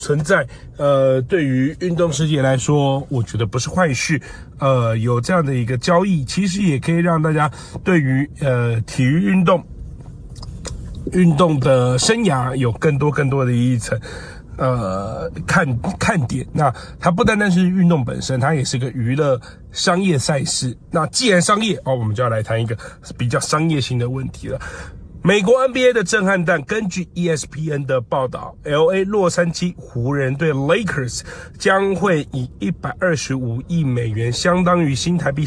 存在，对于运动世界来说，我觉得不是坏事。有这样的一个交易，其实也可以让大家对于体育运动的生涯有更多的一层看点。那它不单单是运动本身，它也是个娱乐商业赛事。那既然商业我们就要来谈一个比较商业性的问题了。美国 NBA 的震撼弹，根据 ESPN 的报道 ，LA 洛杉矶湖人队 Lakers 将会以125亿美元，相当于新台币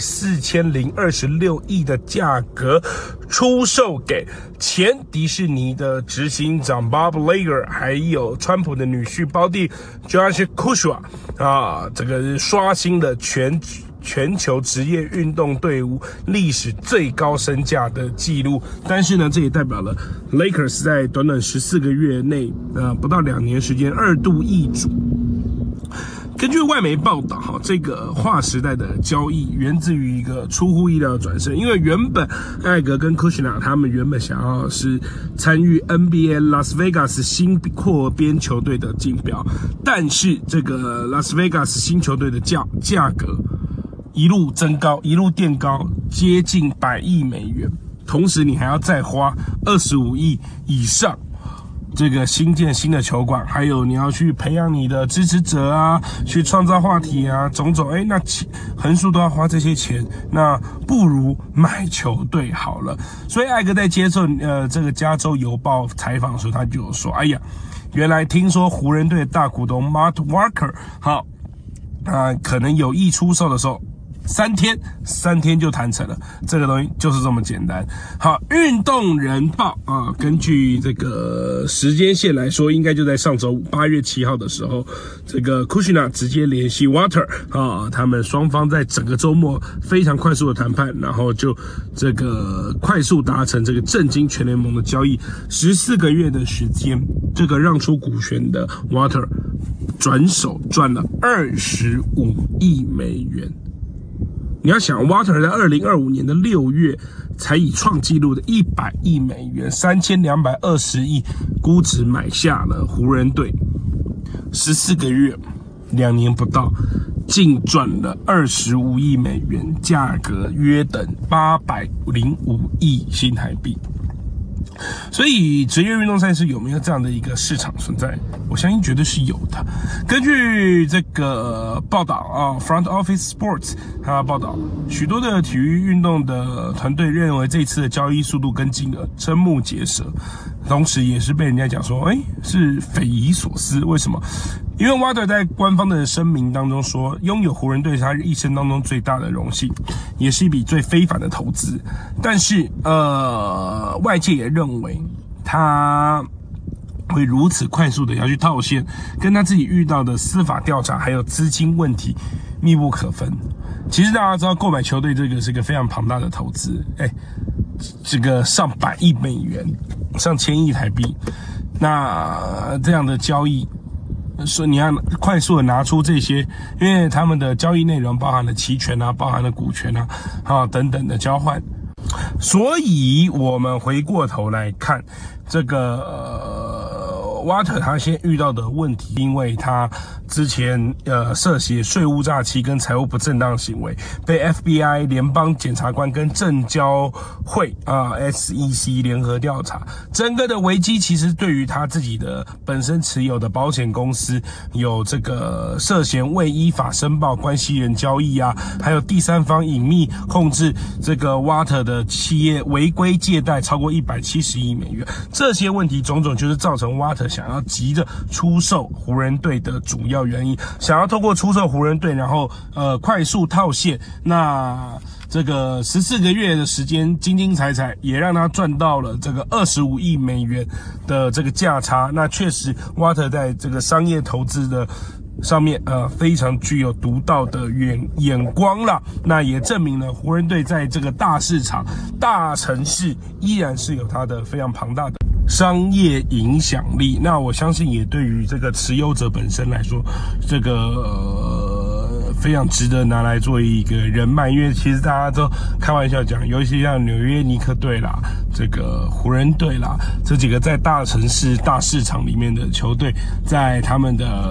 4026亿的价格出售给前迪士尼的执行长 Bob Iger， 还有川普的女婿胞弟 Josh Kushner 这个刷新了全球职业运动队伍历史最高身价的记录。但是呢，这也代表了 Lakers 在短短14个月内，不到2年时间2度易主。根据外媒报道，这个划时代的交易源自于一个出乎意料的转身，因为原本艾格跟库什纳他们原本想要是参与 NBA 拉斯维加斯新扩编球队的竞标，但是这个拉斯维加斯新球队的价格一路增高，一路垫高，接近100亿美元。同时，你还要再花25亿以上，这个新建新的球馆，还有你要去培养你的支持者啊，去创造话题啊，种种，那横竖都要花这些钱，那不如买球队好了。所以艾格在接受这个加州邮报采访的时候，他就有说，原来听说湖人队的大股东 Mark Walker 可能有意出售的时候，3天就谈成了，这个东西就是这么简单。好，运动人报根据这个时间线来说，应该就在上周8月7号的时候，这个 Kushner 直接联系 Water 他们双方在整个周末非常快速的谈判，然后就这个快速达成这个震惊全联盟的交易。14个月的时间，这个让出股权的 Water 转手赚了25亿美元。你要想 ，Water 在2025年的6月才以创纪录的100亿美元，3220亿估值买下了湖人队，14个月，2年不到，净赚了25亿美元，价格约等805亿新台币。所以职业运动赛事有没有这样的一个市场存在？我相信绝对是有的。根据这个报道Front Office Sports 它报道，许多的体育运动的团队认为这一次的交易速度跟金额瞠目结舌，同时也是被人家讲说，是匪夷所思。为什么？因为 Water 在官方的声明当中说，拥有湖人队是他一生当中最大的荣幸，也是一笔最非凡的投资。但是外界也认为他会如此快速的要去套现，跟他自己遇到的司法调查还有资金问题密不可分。其实大家知道，购买球队这个是个非常庞大的投资，这个上100亿美元，上1000亿台币，那这样的交易，说你要快速的拿出这些，因为他们的交易内容包含了期权包含了股权等等的交换。所以我们回过头来看这个Water 他先遇到的问题，因为他之前涉嫌税务诈欺跟财务不正当行为，被 FBI 联邦检察官跟证交会SEC 联合调查。整个的危机其实对于他自己的本身持有的保险公司有这个涉嫌未依法申报关系人交易还有第三方隐秘控制这个 Water 的企业违规借贷超过170亿美元，这些问题种种就是造成 Water 想要急着出售湖人队的主要原因，想要透过出售湖人队，然后快速套现。那这个14个月的时间，精精彩彩，也让他赚到了这个25亿美元的这个价差。那确实 ，Water 在这个商业投资的上面非常具有独到的眼光啦。那也证明了湖人队在这个大市场、大城市依然是有它的非常庞大的商业影响力。那我相信也对于这个持有者本身来说，这个非常值得拿来做一个人脉，因为其实大家都开玩笑讲，尤其像纽约尼克队啦、这个湖人队啦，这几个在大城市、大市场里面的球队，在他们的